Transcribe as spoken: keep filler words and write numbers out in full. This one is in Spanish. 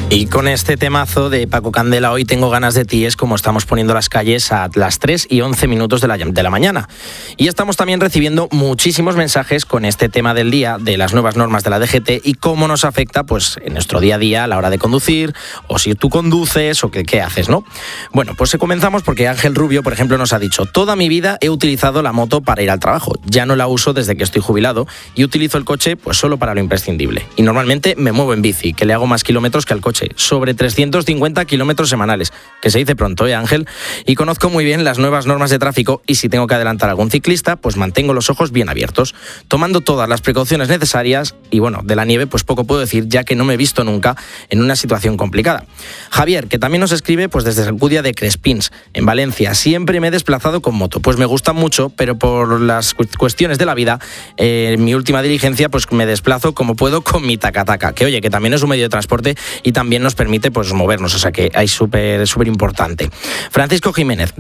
Y con este temazo de Paco Candela, Hoy tengo ganas de ti, es como estamos poniendo las calles a las tres y once minutos de la, de la mañana. Y estamos también recibiendo muchísimos mensajes con este tema del día, de las nuevas normas de la D G T y cómo nos afecta pues en nuestro día a día a la hora de conducir, o si tú conduces, o qué, qué haces, ¿no? Bueno, pues comenzamos porque Ángel Rubio, por ejemplo, nos ha dicho: toda mi vida he utilizado la moto para ir al trabajo. Ya no la uso desde que estoy jubilado y utilizo el coche pues solo para lo imprescindible. Y normalmente me muevo en bici, que le hago más kilómetros que al coche. Sobre trescientos cincuenta kilómetros semanales, que se dice pronto, ¿eh, Ángel? Y conozco muy bien las nuevas normas de tráfico y si tengo que adelantar a algún ciclista, pues mantengo los ojos bien abiertos, tomando todas las precauciones necesarias. Y bueno, de la nieve pues poco puedo decir, ya que no me he visto nunca en una situación complicada. Javier, que también nos escribe pues desde Alcudia de Crespins, en Valencia: siempre me he desplazado con moto, pues me gusta mucho, pero por las cuestiones de la vida, eh, en mi última diligencia pues me desplazo como puedo con mi tacataca, que oye, que también es un medio de transporte y también nos permite pues movernos, o sea que hay súper súper importante. Francisco Jiménez,